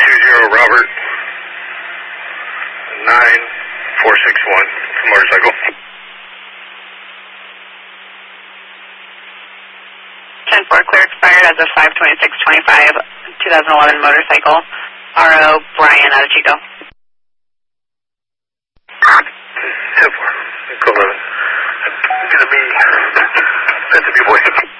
Robert, 9461 for motorcycle. 10-4, clear expired as of 5/26/25, 2011 motorcycle, RO Brian out of Chico. 10-4, go 11. It's going to be, that's a boy.